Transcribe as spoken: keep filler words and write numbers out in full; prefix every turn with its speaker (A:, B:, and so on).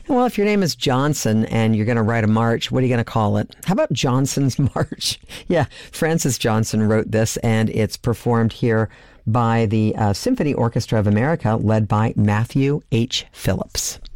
A: Well, if your name is Johnson and you're going to write a march, what are you going to call it? How about Johnson's March? Yeah, Francis Johnson wrote this, and it's performed here by the uh, Symphony Orchestra of America, led by Matthew H. Phillips.